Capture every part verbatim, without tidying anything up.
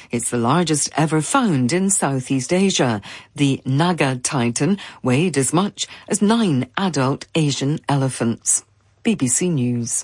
It's the largest ever found in Southeast Asia. The Naga Titan weighed as much as nine adult Asian elephants. B B C News.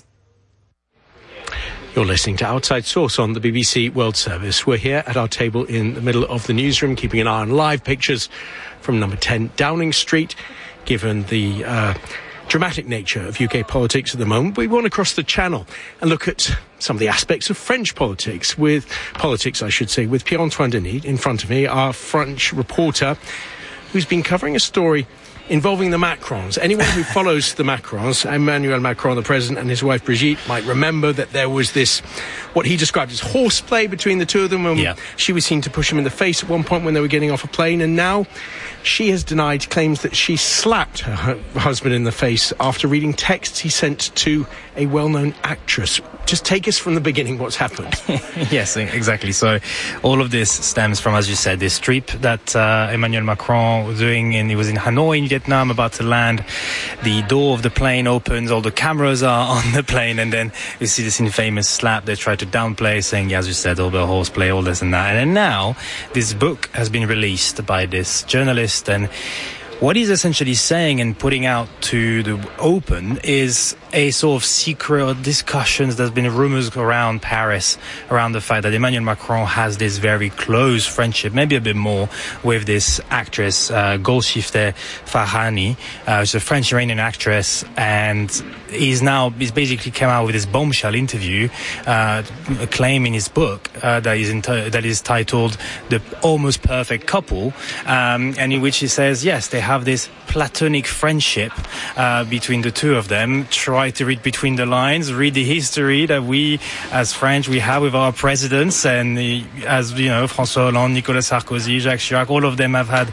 You're listening to Outside Source on the B B C World Service. We're here at our table in the middle of the newsroom, keeping an eye on live pictures from number ten Downing Street. Given the uh, dramatic nature of U K politics at the moment, we want to cross the channel and look at some of the aspects of French politics, with politics, I should say, with Pierre-Antoine Denis in front of me, our French reporter, who's been covering a story involving the Macrons. Anyone who follows the Macrons, Emmanuel Macron, the president, and his wife Brigitte, might remember that there was this, what he described as horseplay between the two of them. And yeah. She was seen to push him in the face at one point when they were getting off a plane, and now she has denied claims that she slapped her husband in the face after reading texts he sent to a well-known actress. Just take us from the beginning, what's happened. Yes, exactly. So all of this stems from, as you said, this trip that uh, Emmanuel Macron was doing, and he was in Hanoi in Vietnam, about to land. The door of the plane opens, all the cameras are on the plane, and then you see this infamous slap they try to downplay, saying, yeah, as you said, all the horseplay, all this and that. And then now this book has been released by this journalist, and what he's essentially saying and putting out to the open is a sort of secret discussions. There's been rumors around Paris around the fact that Emmanuel Macron has this very close friendship, maybe a bit more, with this actress, uh, Golshifteh Farahani, uh, who's a French-Iranian actress, and he's now, he's basically come out with this bombshell interview, uh, claiming his book, uh, that is, enti- that is titled The Almost Perfect Couple, um, and in which he says, yes, they have this platonic friendship uh, between the two of them. Try to read between the lines, read the history that we, as French, we have with our presidents, and the, as you know, François Hollande, Nicolas Sarkozy, Jacques Chirac, all of them have had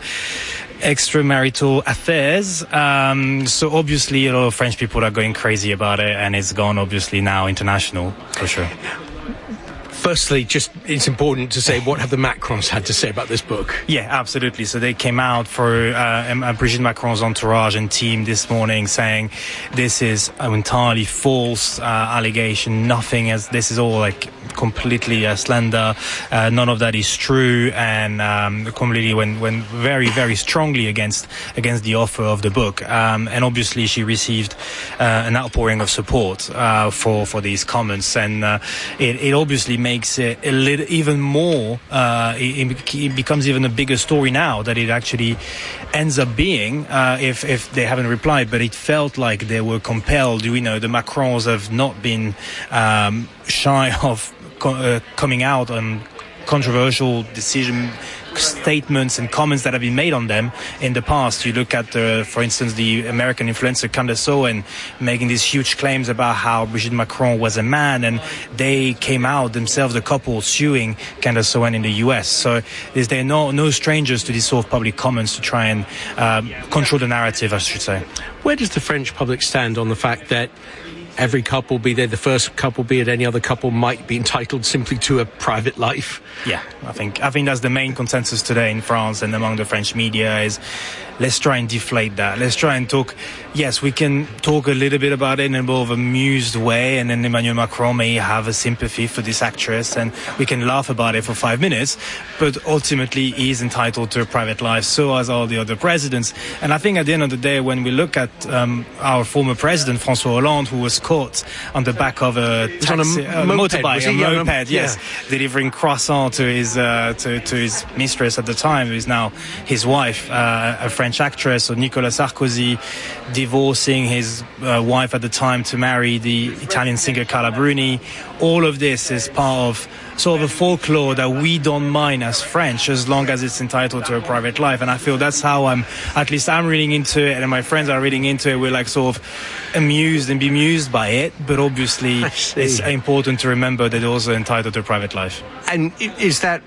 extramarital affairs. Um, so obviously a lot of French people are going crazy about it, and it's gone obviously now international for sure. Firstly, just it's important to say, what have the Macrons had to say about this book? Yeah, absolutely. So they came out for uh, Brigitte Macron's entourage and team this morning saying this is an entirely false uh, allegation. Nothing as this is all like completely uh, slander. Uh, none of that is true, and um, completely when when very very strongly against against the offer of the book. Um, and obviously she received uh, an outpouring of support uh, for for these comments, and uh, it, it obviously made makes it a little even more uh it, it becomes even a bigger story now that it actually ends up being uh if if they haven't replied, but it felt like they were compelled. You know, the Macrons have not been um shy of co- uh, coming out on controversial decision statements and comments that have been made on them in the past. You look at, uh, for instance, the American influencer Candace Owen making these huge claims about how Brigitte Macron was a man, and they came out themselves, the couple, suing Candace Owen in the U S. So is there no no strangers to these sort of public comments to try and um, control the narrative, I should say. Where does the French public stand on the fact that every couple, be they the first couple, be it any other couple, might be entitled simply to a private life? Yeah, I think I think that's the main consensus today in France and among the French media is, let's try and deflate that. Let's try and talk. Yes, we can talk a little bit about it in a more of amused way, and then Emmanuel Macron may have a sympathy for this actress, and we can laugh about it for five minutes. But ultimately, he's entitled to a private life. So as all the other presidents. And I think at the end of the day, when we look at um, our former president François Hollande, who was caught on the back of a taxi, a uh, moped, motorbike, a yeah, moped, yes, yeah. delivering croissant to his uh, to, to his mistress at the time, who is now his wife, uh, a French actress, or Nicolas Sarkozy divorcing his uh, wife at the time to marry the Italian singer Carla Bruni. All of this is part of sort of a folklore that we don't mind as French, as long as it's entitled to a private life. And I feel that's how I'm, at least I'm reading into it, and my friends are reading into it. We're like sort of amused and bemused by it, but obviously it's important to remember that they're also entitled to a private life. And is that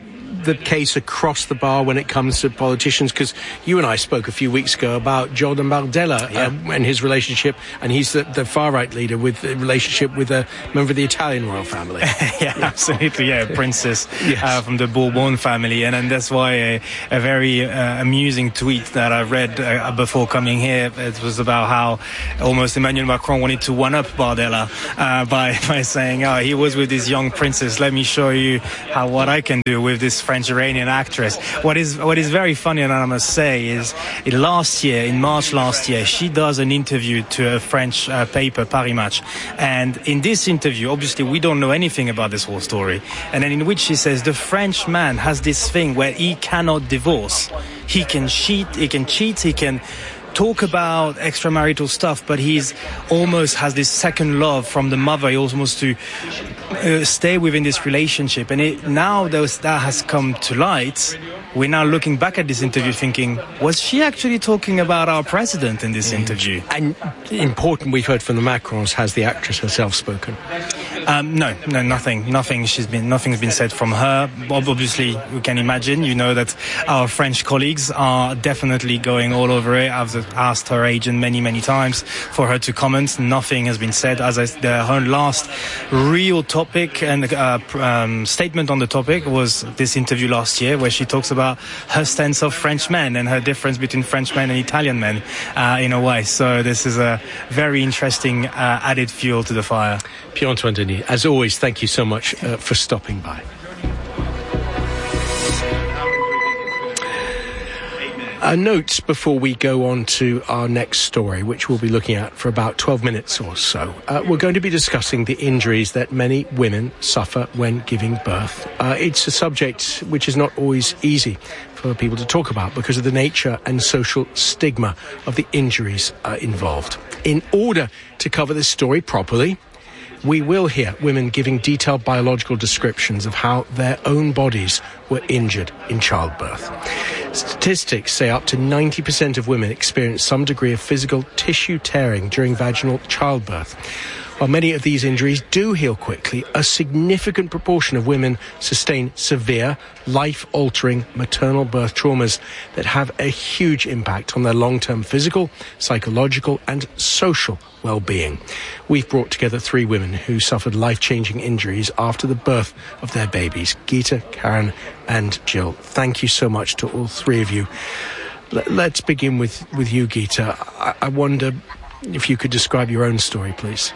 the case across the bar when it comes to politicians? Because you and I spoke a few weeks ago about Jordan Bardella yeah. um, and his relationship, and he's the, the far-right leader with the relationship with a member of the Italian royal family. yeah, absolutely, yeah, princess yes. uh, from the Bourbon family, and, and that's why a, a very uh, amusing tweet that I read uh, before coming here, it was about how almost Emmanuel Macron wanted to one-up Bardella uh, by, by saying, oh, he was with this young princess, let me show you how what I can do with this French-Iranian actress. What is what is very funny, and I must say, is in last year, in March last year, she does an interview to a French uh, paper, Paris Match, and in this interview, obviously we don't know anything about this whole story, and then in which she says the French man has this thing where he cannot divorce. He can cheat, he can cheat, he can talk about extramarital stuff, but he's almost has this second love from the mother. He almost to uh, stay within this relationship, and it, now that that has come to light, we're now looking back at this interview thinking, was she actually talking about our president in this mm. interview? And important, we've heard from the Macrons, has the actress herself spoken? Um, no, no, nothing, nothing. She's been, nothing's been said from her. Obviously, we can imagine, you know, that our French colleagues are definitely going all over it. I've asked her agent many, many times for her to comment. Nothing has been said. As I, the, her last real topic and uh, um, statement on the topic was this interview last year, where she talks about her stance of French men and her difference between French men and Italian men, uh, in a way. So this is a very interesting uh, added fuel to the fire. Pierre-Antoine Denis, as always, thank you so much uh, for stopping by. A note before we go on to our next story, which we'll be looking at for about twelve minutes or so. Uh, we're going to be discussing the injuries that many women suffer when giving birth. Uh, it's a subject which is not always easy for people to talk about because of the nature and social stigma of the injuries uh, involved. In order to cover this story properly, we will hear women giving detailed biological descriptions of how their own bodies were injured in childbirth. Statistics say up to ninety percent of women experience some degree of physical tissue tearing during vaginal childbirth. While many of these injuries do heal quickly, a significant proportion of women sustain severe, life-altering maternal birth traumas that have a huge impact on their long-term physical, psychological and social well-being. We've brought together three women who suffered life-changing injuries after the birth of their babies, Geeta, Karen and Jill. Thank you so much to all three of you. L- let's begin with, with you, Geeta. I-, I wonder if you could describe your own story, please.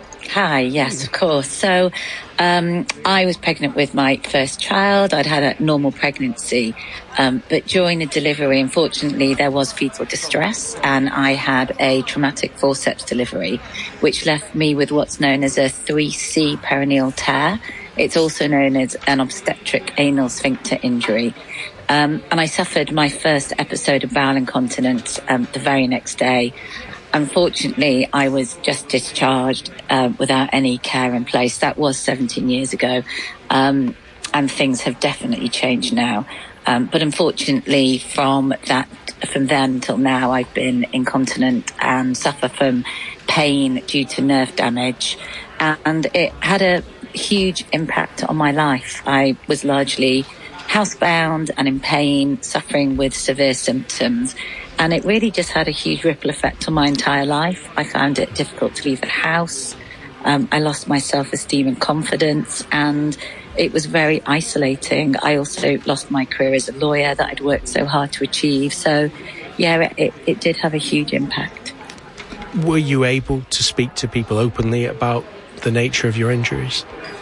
Hi, yes, of course. So um, I was pregnant with my first child. I'd had a normal pregnancy, um, but during the delivery, unfortunately, there was fetal distress, and I had a traumatic forceps delivery, which left me with what's known as a three C perineal tear. It's also known as an obstetric anal sphincter injury. Um, and I suffered my first episode of bowel incontinence um, the very next day. Unfortunately, I was just discharged uh, without any care in place. That was seventeen years ago, um, and things have definitely changed now. Um, but unfortunately, from that, from then till now, I've been incontinent and suffer from pain due to nerve damage, and it had a huge impact on my life. I was largely housebound and in pain, suffering with severe symptoms. And it really just had a huge ripple effect on my entire life. I found it difficult to leave the house. Um, I lost my self-esteem and confidence, and it was very isolating. I also lost my career as a lawyer that I'd worked so hard to achieve. So, yeah, it, it did have a huge impact. Were you able to speak to people openly about the nature of your injuries?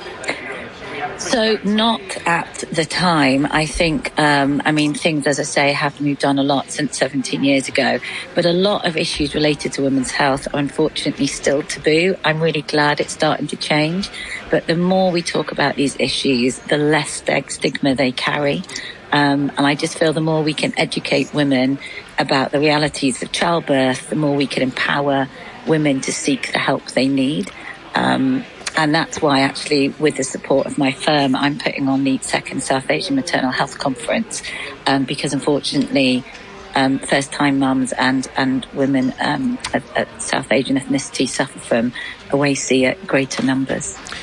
So not at the time. I think, um, I mean, things, as I say, have moved on a lot since seventeen years ago, but a lot of issues related to women's health are unfortunately still taboo. I'm really glad it's starting to change, but the more we talk about these issues, the less stigma they carry. Um, and I just feel the more we can educate women about the realities of childbirth, the more we can empower women to seek the help they need. Um, And that's why, actually, with the support of my firm, I'm putting on the second South Asian Maternal Health Conference, um, because unfortunately, um, first-time mums and, and women um, of, of South Asian ethnicity suffer from O A C at greater numbers.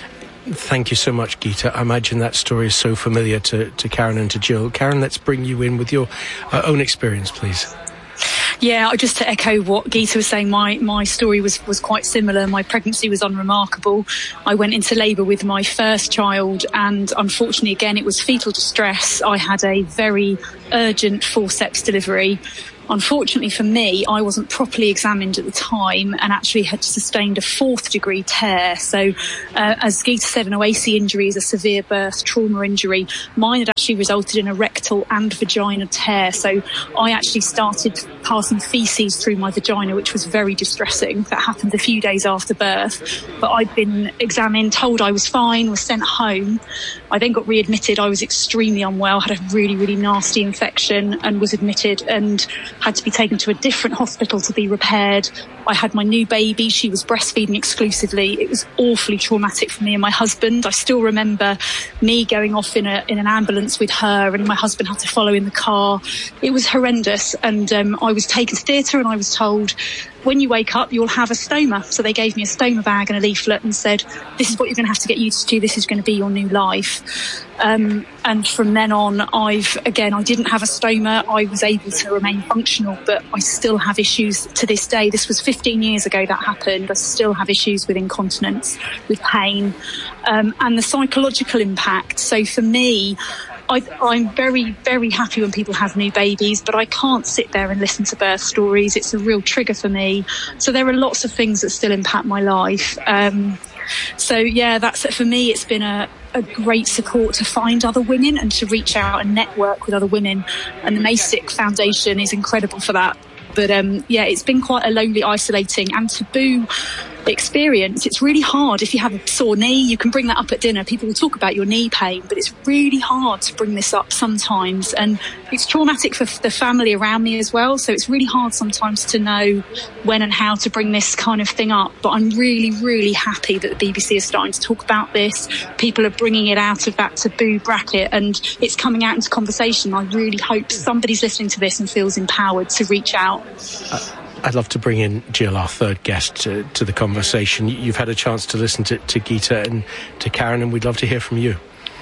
Thank you so much, Geeta. I imagine that story is so familiar to, to Karen and to Jill. Karen, let's bring you in with your uh, own experience, please. Yeah, just to echo what Geeta was saying, my, my story was, was quite similar. My pregnancy was unremarkable. I went into labour with my first child, and unfortunately, again, it was fetal distress. I had a very urgent forceps delivery. Unfortunately for me, I wasn't properly examined at the time and actually had sustained a fourth degree tear. So, uh, as Geeta said, an O A C injury is a severe birth trauma injury. Mine had actually resulted in a rectal and vagina tear. So I actually started passing faeces through my vagina, which was very distressing. That happened a few days after birth. But I'd been examined, told I was fine, was sent home. I then got readmitted. I was extremely unwell, had a really, really nasty infection, and was admitted and had to be taken to a different hospital to be repaired. I had my new baby. She was breastfeeding exclusively. It was awfully traumatic for me and my husband. I still remember me going off in a in an ambulance with her, and my husband had to follow in the car. It was horrendous. And um, I was taken to theatre, and I was told, when you wake up, you'll have a stoma. So they gave me a stoma bag and a leaflet and said, this is what you're going to have to get used to. This is going to be your new life. Um, and from then on, I've, again, I didn't have a stoma. I was able to remain functional, but I still have issues to this day. This was fifteen years ago that happened. I still have issues with incontinence, with pain, um, and the psychological impact. So for me, I, I'm very, very happy when people have new babies, but I can't sit there and listen to birth stories. It's a real trigger for me. So there are lots of things that still impact my life. Um, so yeah, that's it for me. It's been a, a great support to find other women and to reach out and network with other women. And the MASIC Foundation is incredible for that. But um, yeah, it's been quite a lonely, isolating and taboo experience. It's really hard. If you have a sore knee, you can bring that up at dinner. People will talk about your knee pain, but it's really hard to bring this up sometimes. And it's traumatic for the family around me as well. So it's really hard sometimes to know when and how to bring this kind of thing up. But I'm really, really happy that the B B C is starting to talk about this. People are bringing it out of that taboo bracket, and it's coming out into conversation. I really hope somebody's listening to this and feels empowered to reach out. Uh- I'd love to bring in Jill, our third guest, to, to the conversation. You've had a chance to listen to, to Geeta and to Karen, and we'd love to hear from you.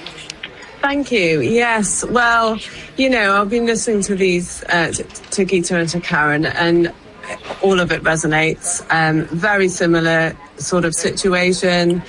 Thank you. Yes. Well, you know, I've been listening to these, uh, to, to Geeta and to Karen, and all of it resonates. Um, very similar sort of situation.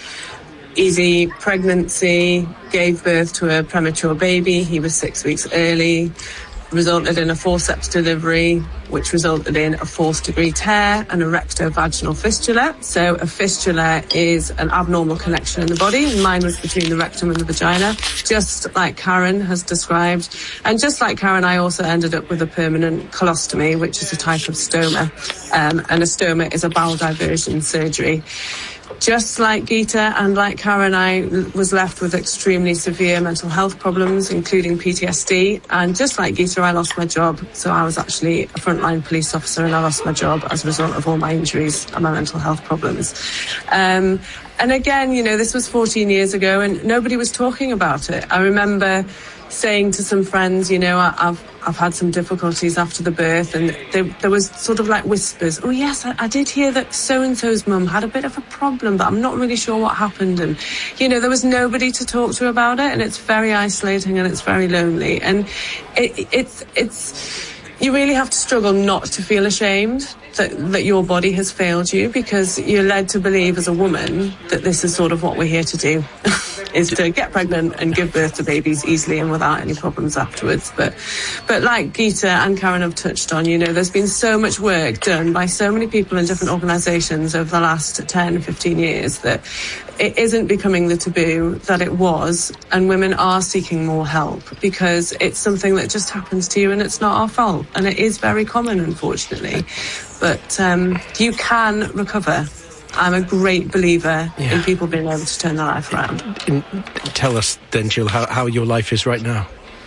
Easy pregnancy, gave birth to a premature baby. He was six weeks early. Resulted in a forceps delivery, which resulted in a fourth degree tear and a rectovaginal fistula. So a fistula is an abnormal connection in the body. Mine was between the rectum and the vagina, just like Karen has described. And just like Karen, I also ended up with a permanent colostomy, which is a type of stoma. Um, and a stoma is a bowel diversion surgery. Just like Geeta and like Karen, I was left with extremely severe mental health problems, including P T S D. And just like Geeta, I lost my job. So I was actually a frontline police officer, and I lost my job as a result of all my injuries and my mental health problems. Um, and again, you know, this was fourteen years ago, and nobody was talking about it. I remember saying to some friends, you know, I, I've I've had some difficulties after the birth, and there, there was sort of like whispers. Oh yes, I, I did hear that so-and-so's mum had a bit of a problem, but I'm not really sure what happened. And, you know, there was nobody to talk to about it, and it's very isolating and it's very lonely. And it, it's, it's, you really have to struggle not to feel ashamed that, that your body has failed you, because you're led to believe as a woman that this is sort of what we're here to do. Is to get pregnant and give birth to babies easily and without any problems afterwards. But but like Geeta and Karen have touched on, you know, there's been so much work done by so many people in different organisations over the last ten, fifteen years that it isn't becoming the taboo that it was, and women are seeking more help because it's something that just happens to you and it's not our fault. And it is very common, unfortunately. But um, you can recover. I'm a great believer yeah. in people being able to turn their life around. And, and tell us then, Jill, how, how your life is right now.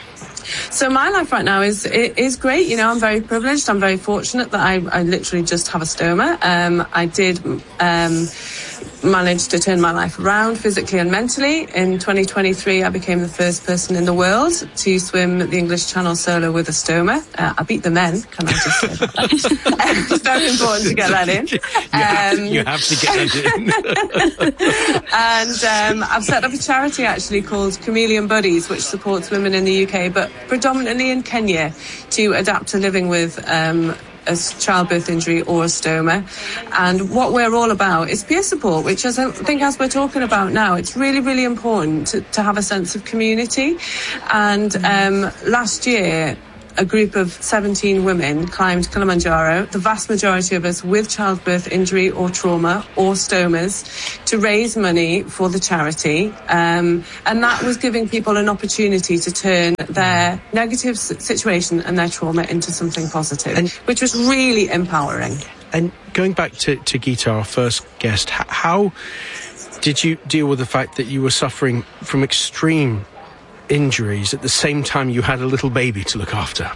So my life right now is is great. You know, I'm very privileged. I'm very fortunate that I, I literally just have a stoma. Um, I did... Um, managed to turn my life around physically and mentally. In twenty twenty-three, I became the first person in the world to swim the English Channel solo with a stoma. Uh, I beat the men, can I just say that? It's very important to get that in. You, have, um, you have to get that in. And um, I've set up a charity actually called Chameleon Buddies, which supports women in the U K, but predominantly in Kenya, to adapt to living with um, a childbirth injury or a stoma. And what we're all about is peer support, which is, I think, as we're talking about now, it's really, really important to, to have a sense of community. And um, last year, a group of seventeen women climbed Kilimanjaro, the vast majority of us with childbirth injury or trauma or stomas, to raise money for the charity. Um, and that was giving people an opportunity to turn their negative situation and their trauma into something positive, and, which was really empowering. And going back to, to Geeta, our first guest, how did you deal with the fact that you were suffering from extreme injuries at the same time you had a little baby to look after?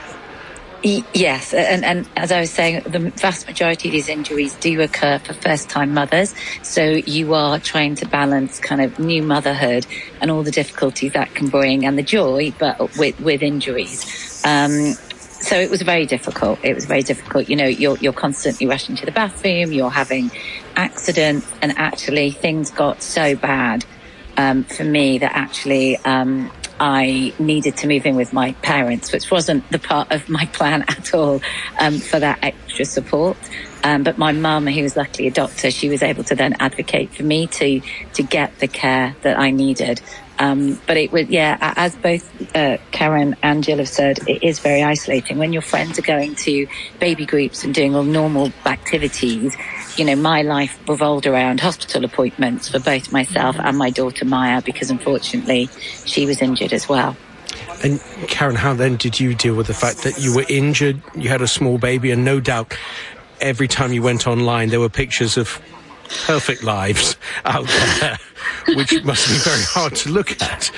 Yes, and, and as I was saying, the vast majority of these injuries do occur for first-time mothers, so you are trying to balance kind of new motherhood and all the difficulties that can bring, and the joy, but with, with injuries. Um, so it was very difficult. It was very difficult. You know, you're, you're constantly rushing to the bathroom, you're having accidents, and actually things got so bad Um, for me that actually um, I needed to move in with my parents, which wasn't the part of my plan at all, um, for that extra support. Um, but my mum, who was luckily a doctor, she was able to then advocate for me to to get the care that I needed. Um, but it was, yeah, as both uh, Karen and Jill have said, it is very isolating when your friends are going to baby groups and doing all normal activities. You know, my life revolved around hospital appointments for both myself and my daughter Maya, because unfortunately she was injured as well. And Karen, how then did you deal with the fact that you were injured, you had a small baby, and no doubt every time you went online there were pictures of perfect lives out there, which must be very hard to look at?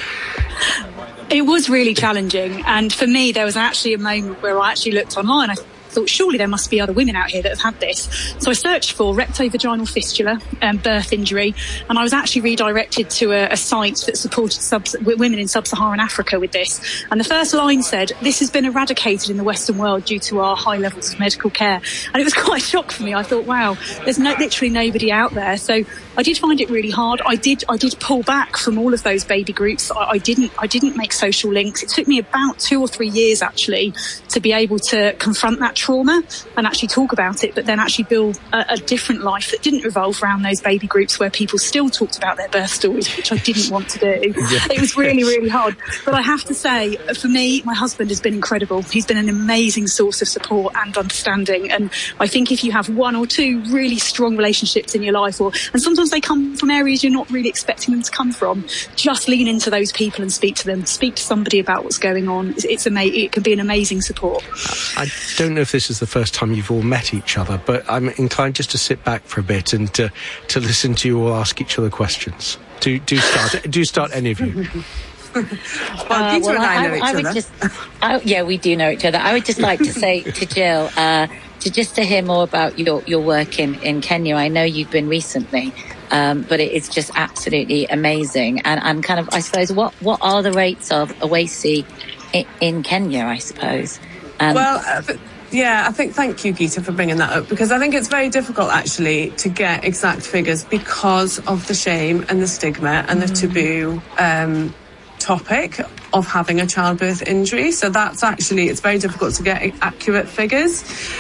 It was really challenging, and for me there was actually a moment where I actually looked online. I thought, surely there must be other women out here that have had this. So I searched for rectovaginal fistula, um, birth injury, and I was actually redirected to a, a site that supported sub- women in sub-Saharan Africa with this. And the first line said, this has been eradicated in the Western world due to our high levels of medical care. And it was quite a shock for me. I thought, wow, there's no, literally nobody out there. So I did find it really hard. I did I did pull back from all of those baby groups. I, I didn't I didn't make social links. It took me about two or three years actually to be able to confront that trauma and actually talk about it, but then actually build a, a different life that didn't revolve around those baby groups where people still talked about their birth stories, which I didn't want to do. Yeah. It was really, really hard. But I have to say, for me, my husband has been incredible. He's been an amazing source of support and understanding. And I think if you have one or two really strong relationships in your life, or and sometimes they come from areas you're not really expecting them to come from, just lean into those people and speak to them. Speak to somebody about what's going on. It's, it's ama- it can be an amazing support. I don't know if this is the first time you've all met each other, but I'm inclined just to sit back for a bit and to, to listen to you all ask each other questions. Do do start. do start any of you. Well, uh, Geeta well, and I, I, know each I would other. just, I, yeah, we do know each other. I would just like to say to Jill, uh, to just to hear more about your, your work in, in Kenya. I know you've been recently, um, but it is just absolutely amazing. And, and kind of, I suppose, what, what are the rates of OASI in, in Kenya, I suppose? Um, well, uh, but, yeah, I think, thank you, Geeta, for bringing that up, because I think it's very difficult, actually, to get exact figures because of the shame and the stigma and the taboo um, topic of having a childbirth injury. So that's actually, it's very difficult to get accurate figures.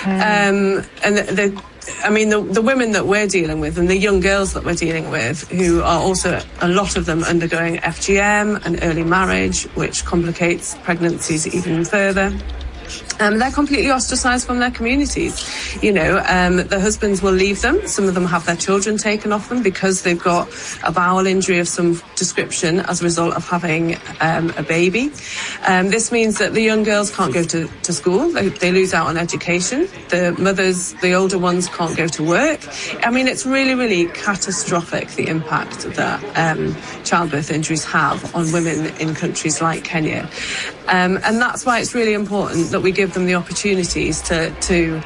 Mm. Um, and the, the I mean, the, the women that we're dealing with and the young girls that we're dealing with, who are also, a lot of them undergoing F G M and early marriage, which complicates pregnancies even further. Um, they're completely ostracised from their communities. You know, um, the husbands will leave them. Some of them have their children taken off them because they've got a bowel injury of some description as a result of having um, a baby. Um, this means that the young girls can't go to, to school. They, they lose out on education. The mothers, the older ones, can't go to work. I mean, it's really, really catastrophic, the impact that um, childbirth injuries have on women in countries like Kenya. Um, and that's why it's really important that we give them the opportunities to, to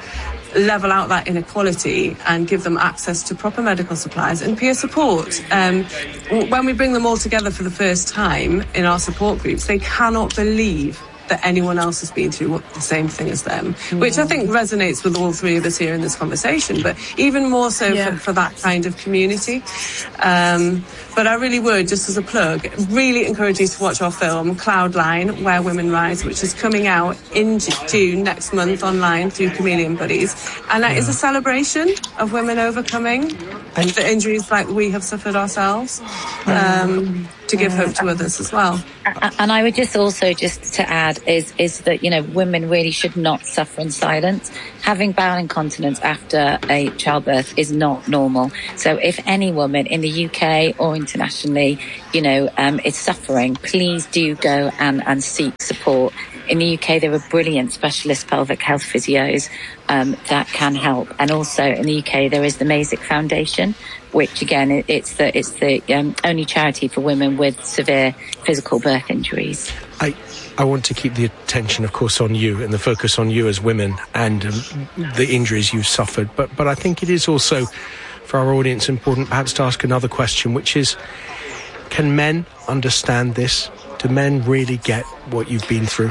level out that inequality and give them access to proper medical supplies and peer support. Um, when we bring them all together for the first time in our support groups, they cannot believe that anyone else has been through the same thing as them, mm. which I think resonates with all three of us here in this conversation, but even more so yeah. for, for that kind of community. Um, but I really would, just as a plug, really encourage you to watch our film, Cloudline, Where Women Rise, which is coming out in June next month online through Chameleon Buddies. And that yeah. is a celebration of women overcoming and the injuries like we have suffered ourselves, um, to give hope to others as well. And I would just also, just to add, is is that, you know, women really should not suffer in silence. Having bowel incontinence after a childbirth is not normal. So if any woman in the U K or internationally, you know, um, is suffering, please do go and, and seek support. In the U K, there are brilliant specialist pelvic health physios um, that can help. And also in the U K, there is the Masick Foundation, which again, it, it's the it's the um, only charity for women with severe physical birth injuries. I I want to keep the attention, of course, on you and the focus on you as women and um, the injuries you've suffered. But but I think it is also, for our audience, important perhaps to ask another question, which is, can men understand this? Do men really get what you've been through?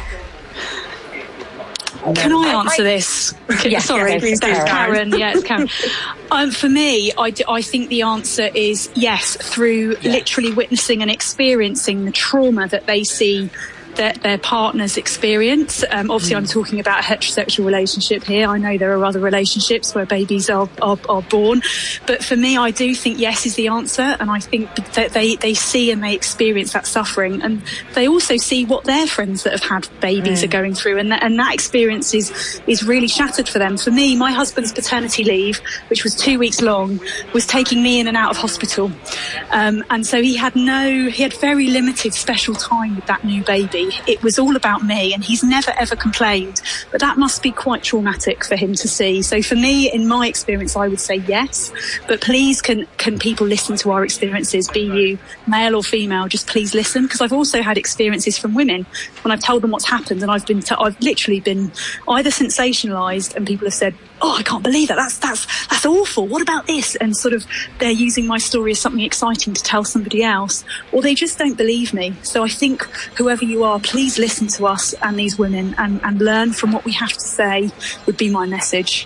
Can I answer this? Yes, Sorry, please, Karen. Karen. Yeah, it's Karen. Um, for me, I, d- I think the answer is yes, through yeah. literally witnessing and experiencing the trauma that they see their, their partners experience. Um, obviously, mm. I'm talking about a heterosexual relationship here. I know there are other relationships where babies are, are, are born. But for me, I do think yes is the answer. And I think that they, they see and they experience that suffering. And they also see what their friends that have had babies mm. are going through. And that, and that experience is, is really shattered for them. For me, my husband's paternity leave, which was two weeks long, was taking me in and out of hospital. Um, and so he had no, he had very limited special time with that new baby. It was all about me, and he's never ever complained, but that must be quite traumatic for him to see. So for me, in my experience, I would say yes, but please can can people listen to our experiences, be you male or female, just please listen, because I've also had experiences from women when I've told them what's happened, and I've been t- I've literally been either sensationalized and people have said, oh, I can't believe that, that's that's that's awful, what about this, and sort of they're using my story as something exciting to tell somebody else, or they just don't believe me. So I think whoever you are, please listen to us and these women and, and learn from what we have to say would be my message.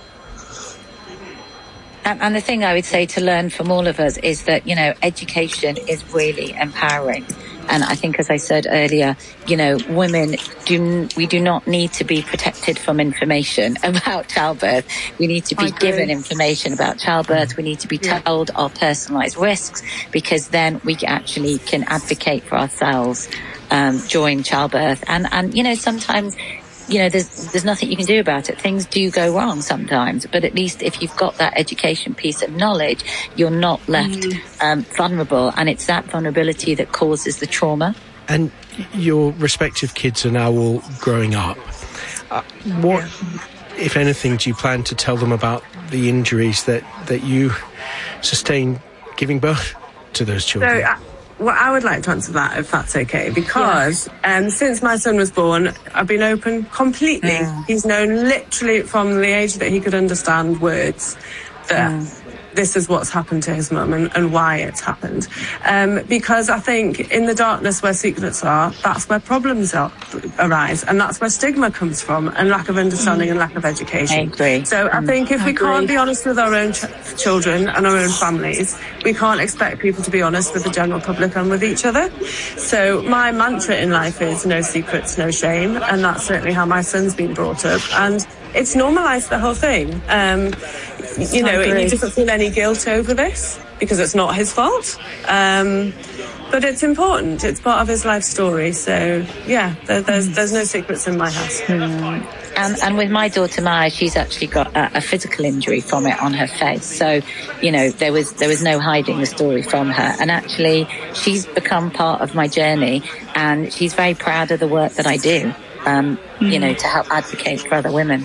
And, and the thing I would say to learn from all of us is that, you know, education is really empowering. And I think, as I said earlier, you know, women do, we do not need to be protected from information about childbirth. We need to be given information about childbirth. We need to be told our personalised risks, because then we actually can advocate for ourselves um, during childbirth. And, and, you know, sometimes, you know, there's there's nothing you can do about it. Things do go wrong sometimes, but at least if you've got that education piece of knowledge, you're not left mm. um, vulnerable, and it's that vulnerability that causes the trauma. And your respective kids are now all growing up. Uh, what, if anything, do you plan to tell them about the injuries that, that you sustained giving birth to those children? So, uh- Well, I would like to answer that, if that's okay, because yeah. um, since my son was born, I've been open completely. Yeah. He's known literally from the age that he could understand words that yeah. this is what's happened to his mum and, and why it's happened. Um, because I think in the darkness where secrets are, that's where problems are, arise, and that's where stigma comes from, and lack of understanding mm. and lack of education. I agree. So I think if I we agree. can't be honest with our own ch- children and our own families, we can't expect people to be honest with the general public and with each other. So my mantra in life is no secrets, no shame, and that's certainly how my son's been brought up. And it's normalised the whole thing. Um, you know, he doesn't feel any guilt over this because it's not his fault. Um, but it's important. It's part of his life story. So, yeah, there, there's there's no secrets in my house. Mm. And, and with my daughter Maya, she's actually got a, a physical injury from it on her face. So, you know, there was there was no hiding the story from her. And actually, she's become part of my journey, and she's very proud of the work that I do, um, mm. you know, to help advocate for other women.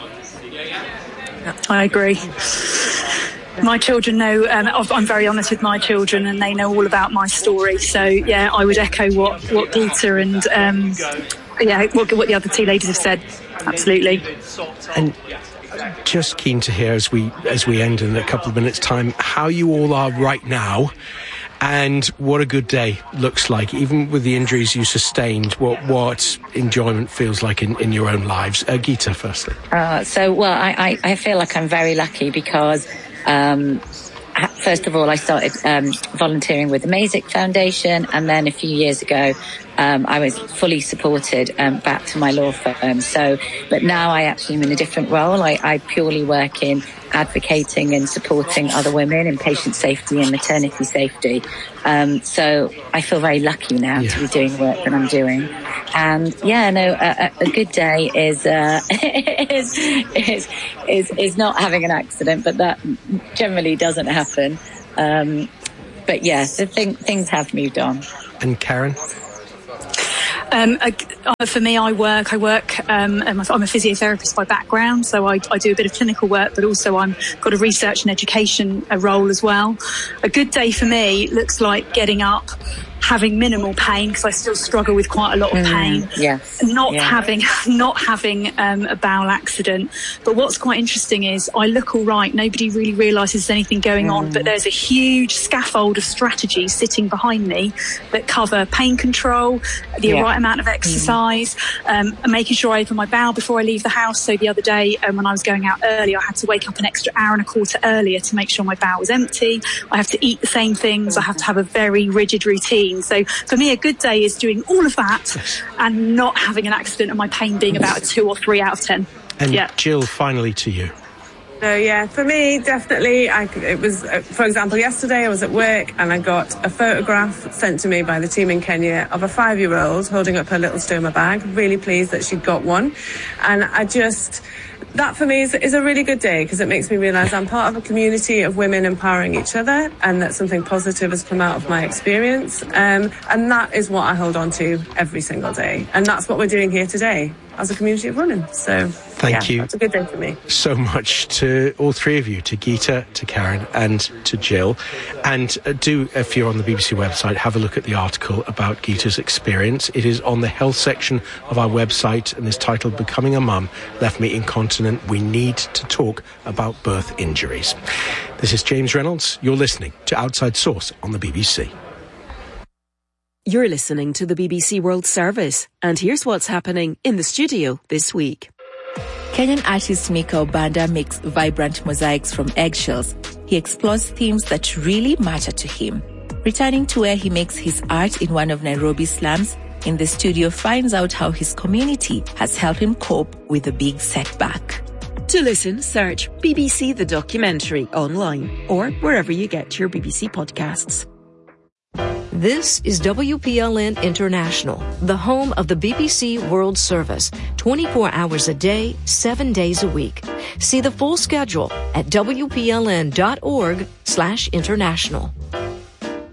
I agree. My children know, um, I'm very honest with my children, and they know all about my story. So, yeah, I would echo what, what Geeta and, um, yeah, what, what the other two ladies have said. Absolutely. And just keen to hear as we as we end in a couple of minutes' time how you all are right now, and what a good day looks like, even with the injuries you sustained. What what enjoyment feels like in, in your own lives. Uh, Geeta, firstly. Uh, so, well, I, I, I feel like I'm very lucky because. Um, First of all, I started um, volunteering with the Mazik Foundation, and then a few years ago, um, I was fully supported um, back to my law firm. So, but now I actually am in a different role. I, I purely work in advocating and supporting other women in patient safety and maternity safety. Um, so I feel very lucky now yeah. to be doing work that I'm doing. And yeah, no, a, a good day is, uh, is, is, is, is not having an accident, but that generally doesn't happen. Um, but yes, yeah, thing, things have moved on. And Karen? Um, uh, for me, I work, I work, um, I'm a physiotherapist by background, so I, I do a bit of clinical work, but also I'm got a research and education a role as well. A good day for me looks like getting up, having minimal pain, because I still struggle with quite a lot of pain. Mm, yes. Not yeah. having, not having um, a bowel accident. But what's quite interesting is I look all right. Nobody really realises there's anything going mm. on, but there's a huge scaffold of strategies sitting behind me that cover pain control, the yeah. right amount of exercise, mm. um, making sure I open my bowel before I leave the house. So the other day, um, when I was going out early, I had to wake up an extra hour and a quarter earlier to make sure my bowel was empty. I have to eat the same things. I have to have a very rigid routine. So for me, a good day is doing all of that and not having an accident and my pain being about a two or three out of ten. And yeah. Jill, finally to you. So yeah, for me, definitely, I, it was, uh, for example, yesterday I was at work and I got a photograph sent to me by the team in Kenya of a five-year-old holding up her little stoma bag. Really pleased that she'd got one. And I just... That for me is, is a really good day because it makes me realise I'm part of a community of women empowering each other, and that something positive has come out of my experience. Um, and that is what I hold on to every single day. And that's what we're doing here today as a community of women. So thank yeah, you. It's a good day for me. So much to all three of you, to Geeta, to Karen and to Jill. And uh, do, if you're on the B B C website, have a look at the article about Geeta's experience. It is on the health section of our website and is titled Becoming a Mum Left Me Incontinent. We need to talk about birth injuries. This is James Reynolds. You're listening to Outside Source on the B B C. You're listening to the B B C World Service, and here's what's happening in the studio this week. Kenyan artist Mika Obanda makes vibrant mosaics from eggshells. He explores themes that really matter to him. Returning to where he makes his art in one of Nairobi's slums, in the studio finds out how his community has helped him cope with a big setback. To listen, search B B C The Documentary online or wherever you get your B B C podcasts. This is W P L N International, the home of the B B C World Service, twenty-four hours a day, seven days a week. See the full schedule at W P L N dot org slash international.